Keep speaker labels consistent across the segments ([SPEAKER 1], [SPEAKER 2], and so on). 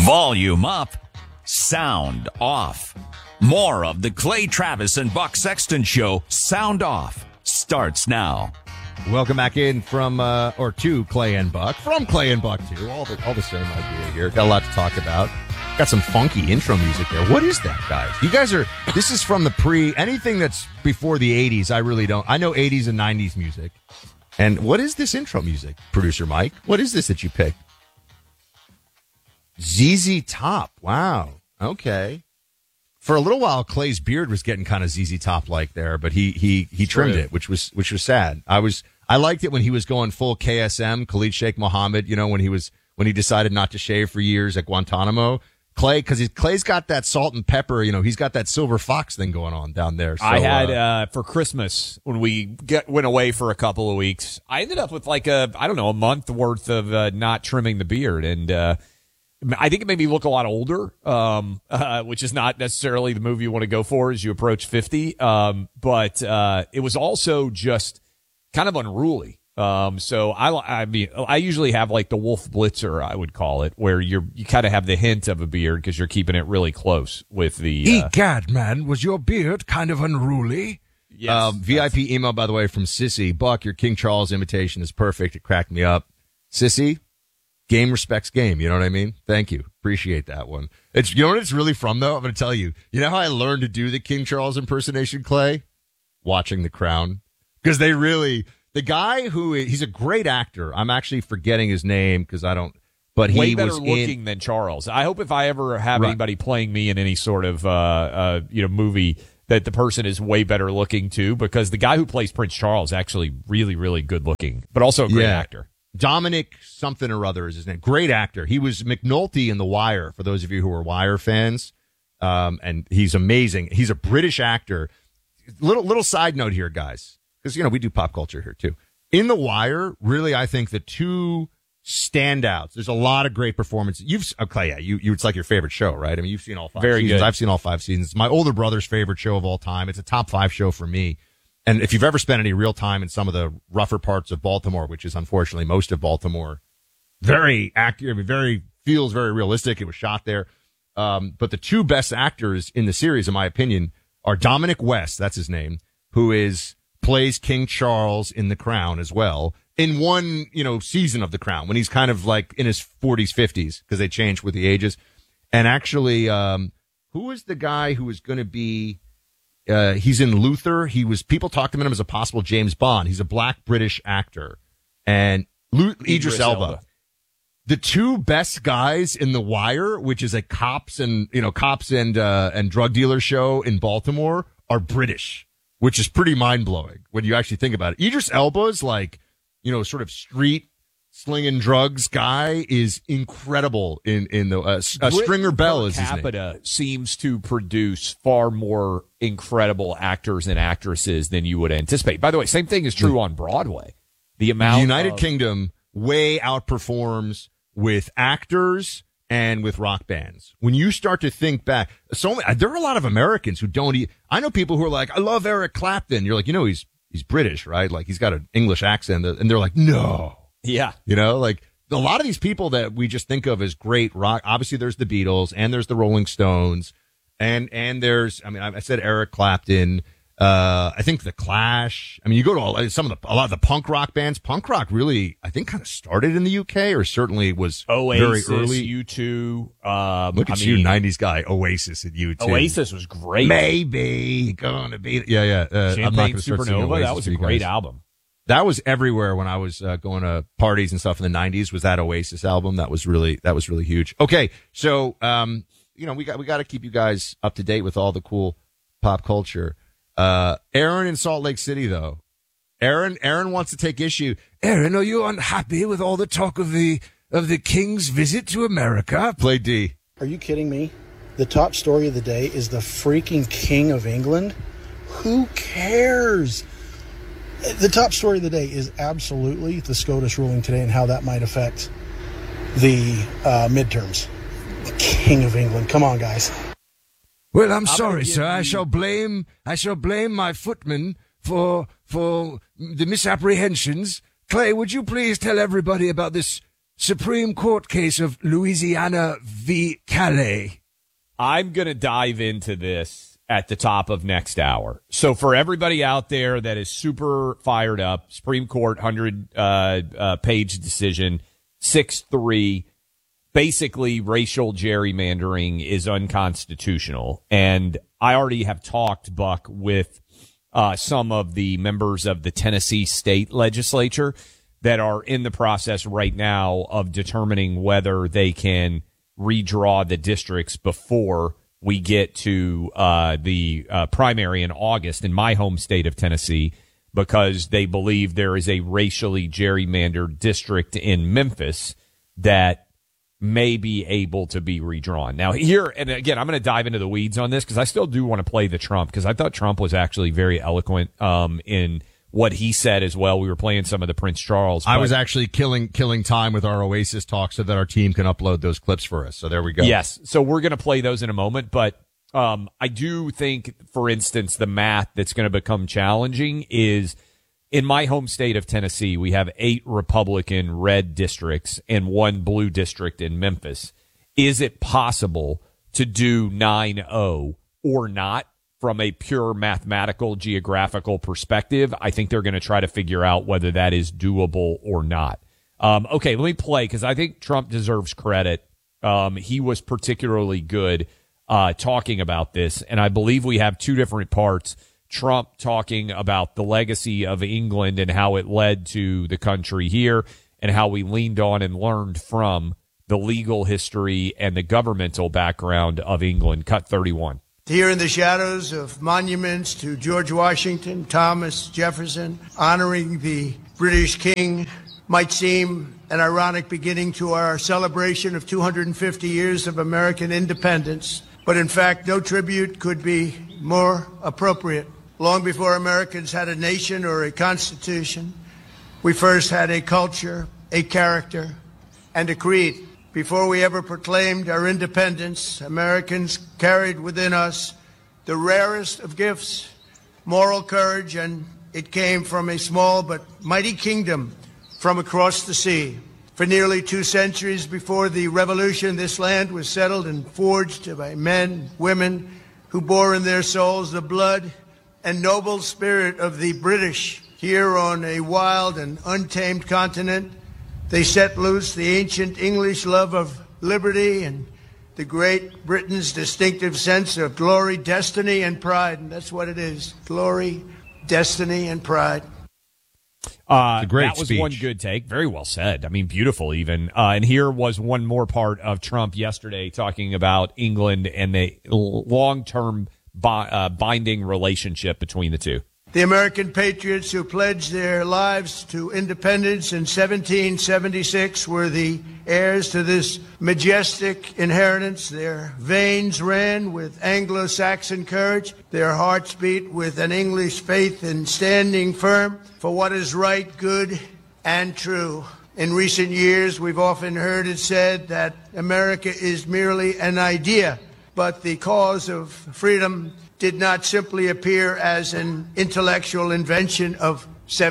[SPEAKER 1] Volume up, sound off. More of the Clay Travis and Buck Sexton Show, Sound Off, starts now.
[SPEAKER 2] Welcome back in from, or to Clay and Buck. From Clay and Buck, too. All the same idea here. Got a lot to talk about. Got some funky intro music there. What is that, guys? You guys are, this is from the anything that's before the 80s, I really don't. I know 80s and 90s music. And what is this intro music, Producer Mike? What is this that you picked? ZZ Top. Wow. Okay. For a little while, Clay's beard was getting kind of ZZ Top-like there, but he trimmed it, which was sad. I liked it when he was going full KSM, Khalid Sheikh Mohammed, you know, when he decided not to shave for years at Guantanamo. Clay's got that salt and pepper, you know, he's got that silver fox thing going on down there. So,
[SPEAKER 3] I had, for Christmas, when we went away for a couple of weeks, I ended up with like a month worth of not trimming the beard. And I think it made me look a lot older, which is not necessarily the move you want to go for as you approach 50. But it was also just kind of unruly. So I usually have like the Wolf Blitzer, I would call it, where you kind of have the hint of a beard because you're keeping it really close with the.
[SPEAKER 2] Egad, man, was your beard kind of unruly?
[SPEAKER 3] Yes.
[SPEAKER 2] VIP email, by the way, from Sissy. Buck, your King Charles imitation is perfect. It cracked me up. Sissy, game respects game. You know what I mean? Thank you. Appreciate that one. You know what it's really from, though? I'm going to tell you. You know how I learned to do the King Charles impersonation, Clay? Watching The Crown. Because the guy he's a great actor. I'm actually forgetting his name because I don't, but he
[SPEAKER 3] way better
[SPEAKER 2] was
[SPEAKER 3] looking than Charles. I hope if I ever have anybody playing me in any sort of, movie that the person is way better looking too, because the guy who plays Prince Charles actually really, really good looking, but also a great actor.
[SPEAKER 2] Dominic something or other is his name. Great actor. He was McNulty in The Wire, for those of you who are Wire fans. And he's amazing. He's a British actor. Little side note here, guys. Because, you know, we do pop culture here, too. In The Wire, really, I think the two standouts, there's a lot of great performances. It's like your favorite show, right? I mean, you've seen all 5 seasons.
[SPEAKER 3] Good.
[SPEAKER 2] I've seen all 5 seasons. It's my older brother's favorite show of all time. It's a top 5 show for me. And if you've ever spent any real time in some of the rougher parts of Baltimore, which is unfortunately most of Baltimore, very accurate, feels very realistic. It was shot there. But the two best actors in the series, in my opinion, are Dominic West, that's his name, who plays King Charles in The Crown as well, in one, season of The Crown, when he's kind of like in his 40s, 50s, because they change with the ages. And actually, who was the guy who was going to be, he's in Luther. People talked to him as a possible James Bond. He's a black British actor. And Idris Elba. The two best guys in The Wire, which is a cops and drug dealer show in Baltimore, are British, which is pretty mind-blowing when you actually think about it. Idris Elba's sort of street slinging drugs guy is incredible in the Stringer Bell is his name.
[SPEAKER 3] Capita seems to produce far more incredible actors and actresses than you would anticipate. By the way, same thing is true on Broadway. The
[SPEAKER 2] United Kingdom way outperforms with actors and with rock bands. When you start to think back, there are a lot of Americans who don't I know people who are like, I love Eric Clapton. You're like, he's British, right? Like he's got an English accent, and they're like, no.
[SPEAKER 3] Yeah.
[SPEAKER 2] Like a lot of these people that we just think of as great rock, obviously there's the Beatles and there's the Rolling Stones and there's, I said Eric Clapton, I think the Clash. I mean, you go to a lot of the punk rock bands. Punk rock really, I think, kind of started in the UK, or certainly was
[SPEAKER 3] Oasis,
[SPEAKER 2] very early.
[SPEAKER 3] U2.
[SPEAKER 2] Look at you, 90s guy. Oasis and U2.
[SPEAKER 3] Oasis was great.
[SPEAKER 2] Maybe gonna be. Yeah.
[SPEAKER 3] Champagne Supernova. That was a great album.
[SPEAKER 2] That was everywhere when I was going to parties and stuff in the 90s. Was that Oasis album? That was really huge. Okay, so we got to keep you guys up to date with all the cool pop culture. Aaron in Salt Lake City, though. Aaron wants to take issue. Aaron, are you unhappy with all the talk of the King's visit to America? Play D.
[SPEAKER 4] Are you kidding me? The top story of the day is the freaking King of England. Who cares? The top story of the day is absolutely the SCOTUS ruling today and how that might affect the midterms. King of England. Come on, guys.
[SPEAKER 2] Well, I'm sorry, sir. I shall blame my footman for the misapprehensions. Clay, would you please tell everybody about this Supreme Court case of Louisiana v. Calais.
[SPEAKER 3] I'm going to dive into this at the top of next hour. So for everybody out there that is super fired up, Supreme Court 100-page decision, 6-3, basically racial gerrymandering is unconstitutional. And I already have talked, Buck, with some of the members of the Tennessee state legislature that are in the process right now of determining whether they can redraw the districts before we get to the primary in August in my home state of Tennessee, because they believe there is a racially gerrymandered district in Memphis that may be able to be redrawn. Now here, and again, I'm going to dive into the weeds on this because I still do want to play the Trump, because I thought Trump was actually very eloquent in what he said as well. We were playing some of the Prince Charles.
[SPEAKER 2] I was actually killing time with our Oasis talk so that our team can upload those clips for us. So there we go.
[SPEAKER 3] Yes. So we're going to play those in a moment. But I do think, for instance, the math that's going to become challenging is in my home state of Tennessee, we have 8 Republican red districts and 1 blue district in Memphis. Is it possible to do 9-0 or not? From a pure mathematical, geographical perspective, I think they're going to try to figure out whether that is doable or not. Okay, let me play, because I think Trump deserves credit. He was particularly good talking about this, and I believe we have 2 different parts. Trump talking about the legacy of England and how it led to the country here, and how we leaned on and learned from the legal history and the governmental background of England. Cut 31.
[SPEAKER 5] Here in the shadows of monuments to George Washington, Thomas Jefferson, honoring the British King might seem an ironic beginning to our celebration of 250 years of American independence. But in fact, no tribute could be more appropriate. Long before Americans had a nation or a constitution, we first had a culture, a character, and a creed. Before we ever proclaimed our independence, Americans carried within us the rarest of gifts, moral courage, and it came from a small but mighty kingdom from across the sea. For nearly 2 centuries before the Revolution, this land was settled and forged by men, women who bore in their souls the blood and noble spirit of the British. Here on a wild and untamed continent, they set loose the ancient English love of liberty and the Great Britain's distinctive sense of glory, destiny, and pride. And that's what it is. Glory, destiny, and pride.
[SPEAKER 2] A great
[SPEAKER 3] that was
[SPEAKER 2] speech.
[SPEAKER 3] one good take. Very well said. I mean, beautiful even. And here was one more part of Trump yesterday talking about England and the long-term binding relationship between the two.
[SPEAKER 5] The American patriots who pledged their lives to independence in 1776 were the heirs to this majestic inheritance. Their veins ran with Anglo-Saxon courage. Their hearts beat with an English faith in standing firm for what is right, good, and true. In recent years, we've often heard it said that America is merely an idea, but the cause of freedom did not simply appear as an intellectual invention of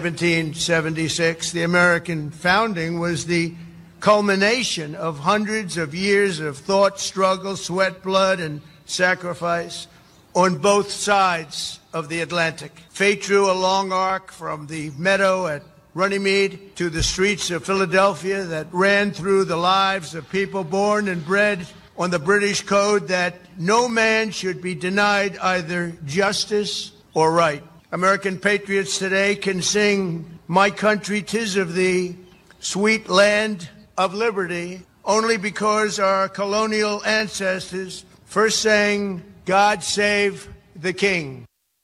[SPEAKER 5] 1776. The American founding was the culmination of hundreds of years of thought, struggle, sweat, blood, and sacrifice on both sides of the Atlantic. Fate drew a long arc from the meadow at Runnymede to the streets of Philadelphia that ran through the lives of people born and bred on the British code that no man should be denied either justice or right. American patriots today can sing, "My country, 'tis of thee, sweet land of liberty," only because our colonial ancestors first sang, "God save the King."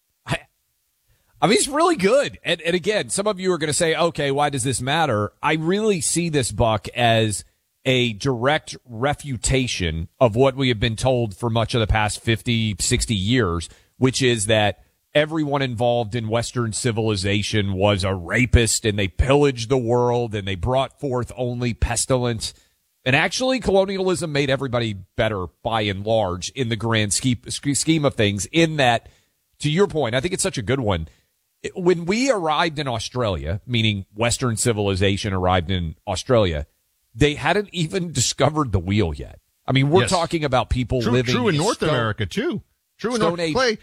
[SPEAKER 3] I mean, it's really good. And again, some of you are going to say, okay, why does this matter? I really see this, Buck, as a direct refutation of what we have been told for much of the past 50, 60 years, which is that everyone involved in Western civilization was a rapist and they pillaged the world and they brought forth only pestilence. And actually, colonialism made everybody better by and large in the grand scheme of things, in that, to your point, I think it's such a good one. When we arrived in Australia, meaning Western civilization arrived in Australia, they hadn't even discovered the wheel yet. I mean, we're talking about people living
[SPEAKER 2] true in North America too. True in North America.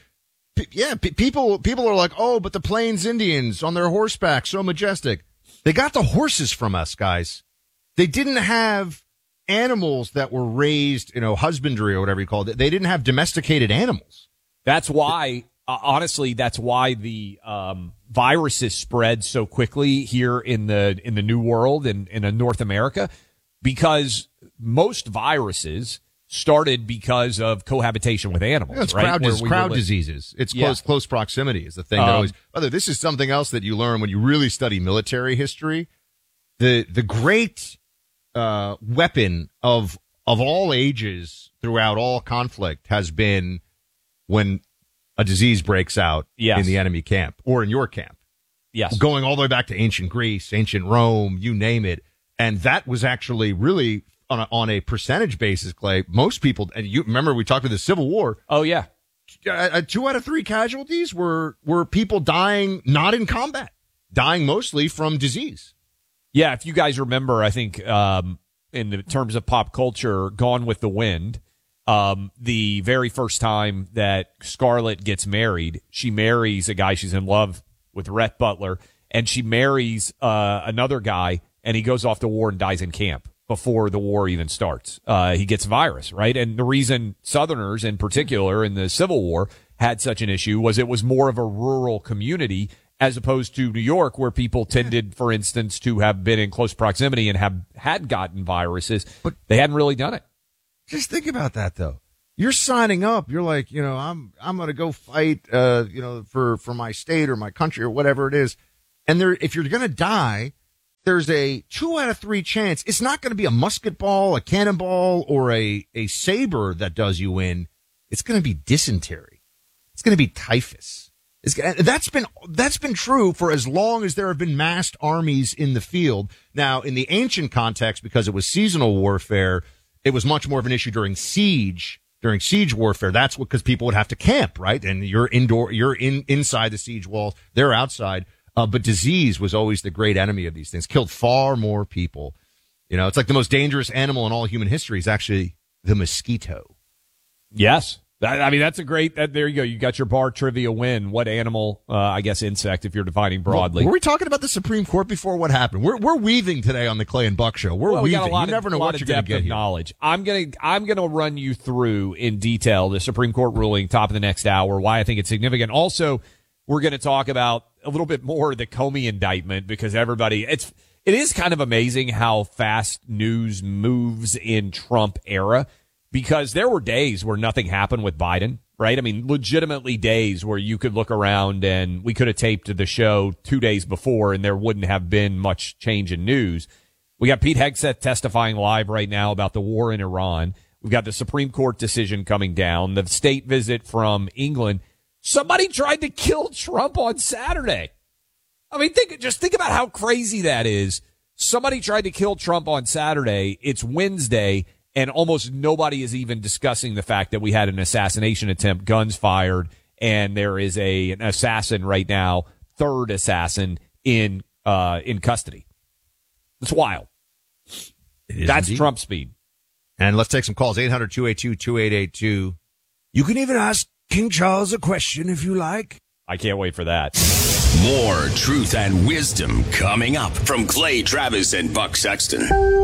[SPEAKER 2] People are like, oh, but the Plains Indians on their horseback, so majestic. They got the horses from us, guys. They didn't have animals that were raised, husbandry or whatever you called it. They didn't have domesticated animals.
[SPEAKER 3] That's why, honestly, that's why the viruses spread so quickly here in the New World and in North America, because most viruses started because of cohabitation with animals.
[SPEAKER 2] Yeah, it's
[SPEAKER 3] right?
[SPEAKER 2] crowd diseases. It's close proximity is the thing that always. Brother, this is something else that you learn when you really study military history. The great weapon of all ages throughout all conflict has been when a disease breaks out in the enemy camp or in your camp.
[SPEAKER 3] Yes,
[SPEAKER 2] going all the way back to ancient Greece, ancient Rome, you name it, and that was actually really. On a percentage basis, Clay, most people, and you remember we talked about the Civil War.
[SPEAKER 3] Oh, yeah.
[SPEAKER 2] 2 out of 3 casualties were people dying not in combat, dying mostly from disease.
[SPEAKER 3] Yeah, if you guys remember, I think in the terms of pop culture, Gone with the Wind, the very first time that Scarlett gets married, she marries a guy she's in love with, Rhett Butler, and she marries another guy, and he goes off to war and dies in camp before the war even starts. He gets virus, right? And the reason Southerners in particular in the Civil War had such an issue was it was more of a rural community as opposed to New York, where people tended, for instance, to have been in close proximity and had gotten viruses, but they hadn't really done it.
[SPEAKER 2] Just think about that, though. You're signing up. You're like, I'm going to go fight, for my state or my country or whatever it is. And if you're going to die, there's a 2 out of 3 chance. It's not going to be a musket ball, a cannonball, or a saber that does you in. It's going to be dysentery. It's going to be typhus. That's been true for as long as there have been massed armies in the field. Now, in the ancient context, because it was seasonal warfare, it was much more of an issue during siege warfare. That's because people would have to camp, right? And you're inside the siege walls. They're outside. But disease was always the great enemy of these things. Killed far more people. It's like the most dangerous animal in all human history is actually the mosquito.
[SPEAKER 3] Yes. That's a great, there you go. You got your bar trivia win. What animal, I guess insect, if you're defining broadly.
[SPEAKER 2] Were we talking about the Supreme Court before? What happened? We're weaving today on the Clay and Buck show. We're weaving. You never know what you're going to get here.
[SPEAKER 3] Knowledge. I'm going to run you through in detail the Supreme Court ruling top of the next hour, why I think it's significant. Also, we're going to talk about a little bit more the Comey indictment, because it is kind of amazing how fast news moves in Trump era, because there were days where nothing happened with Biden, right? I mean, legitimately days where you could look around and we could have taped the show 2 days before and there wouldn't have been much change in news. We got Pete Hegseth testifying live right now about the war in Iran. We've got the Supreme Court decision coming down, the state visit from England. Somebody tried to kill Trump on Saturday. I mean, think about how crazy that is. Somebody tried to kill Trump on Saturday. It's Wednesday, and almost nobody is even discussing the fact that we had an assassination attempt, guns fired, and there is an assassin right now, third assassin in custody. It's wild. That's indeed Trump speed.
[SPEAKER 2] And let's take some calls. 800-282-2882. You can even ask King Charles a question if you like.
[SPEAKER 3] I can't wait for that.
[SPEAKER 1] More truth and wisdom coming up from Clay Travis and Buck Sexton.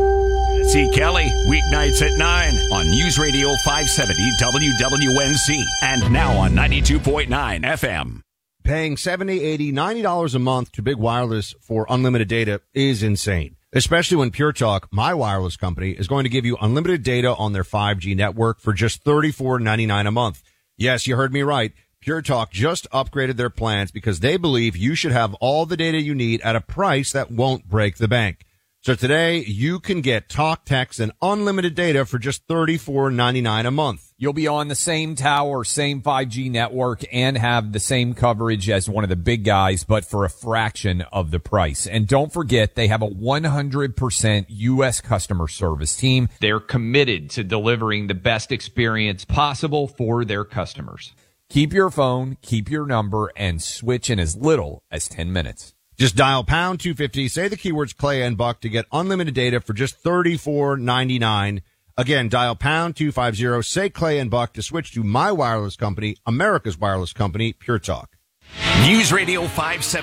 [SPEAKER 1] See Kelly weeknights at 9 on News Radio 570 WWNC and now on 92.9 FM.
[SPEAKER 2] Paying $70, $80, $90 a month to Big Wireless for unlimited data is insane, especially when Pure Talk, my wireless company, is going to give you unlimited data on their 5G network for just $34.99 a month. Yes, you heard me right. Pure Talk just upgraded their plans because they believe you should have all the data you need at a price that won't break the bank. So today, you can get talk, text, and unlimited data for just $34.99 a month.
[SPEAKER 3] You'll be on the same tower, same 5G network, and have the same coverage as one of the big guys, but for a fraction of the price. And don't forget, they have a 100% U.S. customer service team.
[SPEAKER 6] They're committed to delivering the best experience possible for their customers.
[SPEAKER 3] Keep your phone, keep your number, and switch in as little as 10 minutes.
[SPEAKER 2] Just dial pound 250, say the keywords Clay and Buck to get unlimited data for just $34.99. Again, dial pound 250, say Clay and Buck to switch to my wireless company, America's wireless company, Pure Talk.
[SPEAKER 1] News Radio 57.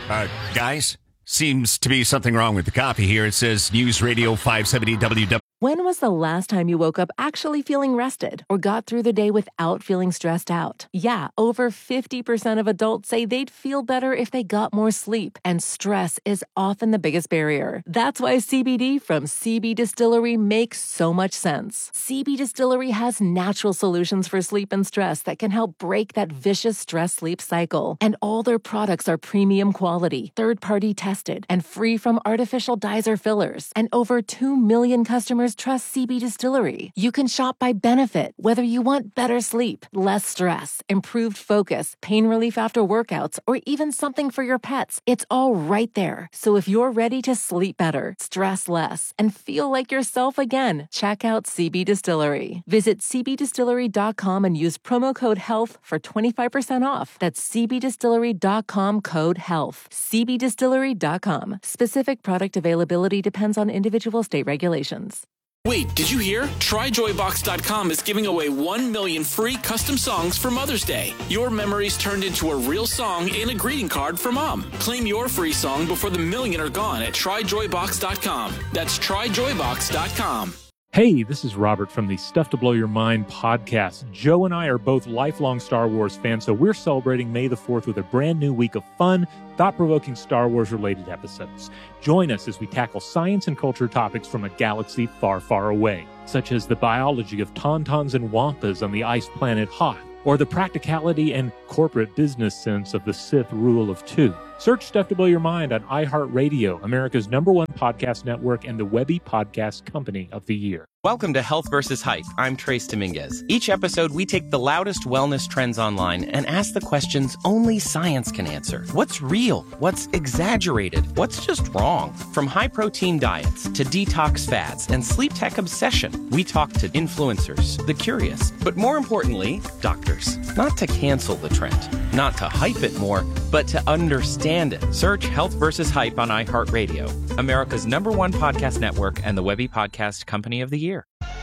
[SPEAKER 1] Guys, seems to be something wrong with the copy here. It says News Radio 570 WW.
[SPEAKER 7] When was the last time you woke up actually feeling rested or got through the day without feeling stressed out? Yeah, over 50% of adults say they'd feel better if they got more sleep, and stress is often the biggest barrier. That's why CBD from CB Distillery makes so much sense. CB Distillery has natural solutions for sleep and stress that can help break that vicious stress-sleep cycle. And all their products are premium quality, third-party tested, and free from artificial dyes or fillers. And over 2 million customers trust CB Distillery. You can shop by benefit, whether you want better sleep, less stress, improved focus, pain relief after workouts, or even something for your pets. It's all right there. So if you're ready to sleep better, stress less, and feel like yourself again, check out CB Distillery. Visit cbdistillery.com and use promo code HEALTH for 25% off. That's cbdistillery.com, code HEALTH. cbdistillery.com. Specific product availability depends on individual state regulations.
[SPEAKER 8] Wait, did you hear? TryJoyBox.com is giving away 1 million free custom songs for Mother's Day. Your memories turned into a real song and a greeting card for Mom. Claim your free song before the million are gone at TryJoyBox.com. That's TryJoyBox.com.
[SPEAKER 9] Hey, this is Robert from the Stuff to Blow Your Mind podcast. Joe and I are both lifelong Star Wars fans, so we're celebrating May the 4th with a brand new week of fun, thought-provoking Star Wars-related episodes. Join us as we tackle science and culture topics from a galaxy far, far away, such as the biology of tauntauns and wampas on the ice planet Hoth, or the practicality and corporate business sense of the Sith rule of two. Search Stuff to Blow Your Mind on iHeartRadio, America's #1 podcast network and the Webby Podcast Company of the Year.
[SPEAKER 10] Welcome to Health vs. Hype. I'm Trace Dominguez. Each episode, we take the loudest wellness trends online and ask the questions only science can answer. What's real? What's exaggerated? What's just wrong? From high-protein diets to detox fads and sleep tech obsession, we talk to influencers, the curious, but more importantly, doctors. Not to cancel the trend, not to hype it more, but to understand it. Search Health vs. Hype on iHeartRadio, America's #1 podcast network and the Webby Podcast Company of the Year.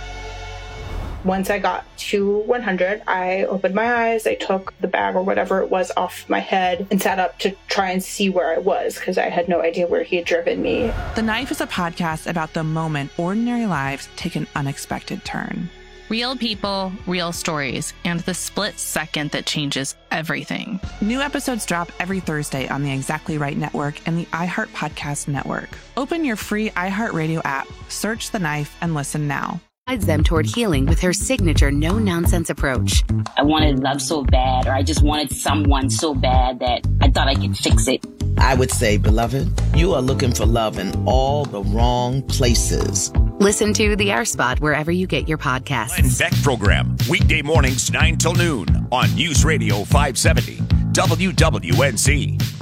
[SPEAKER 11] Once I got to 100, I opened my eyes, I took the bag or whatever it was off my head and sat up to try and see where I was because I had no idea where he had driven me.
[SPEAKER 12] The Knife is a podcast about the moment ordinary lives take an unexpected turn.
[SPEAKER 13] Real people, real stories, and the split second that changes everything.
[SPEAKER 12] New episodes drop every Thursday on the Exactly Right Network and the iHeart Podcast Network. Open your free iHeartRadio app, search The Knife, and listen now.
[SPEAKER 14] Guides them toward healing with her signature no-nonsense approach.
[SPEAKER 15] I wanted love so bad, or I just wanted someone so bad that I thought I could fix it.
[SPEAKER 16] I would say, beloved, you are looking for love in all the wrong places.
[SPEAKER 14] Listen to The Air Spot wherever you get your podcasts.
[SPEAKER 1] Glenn Beck program, weekday mornings 9 till noon on News Radio 570 WWNC.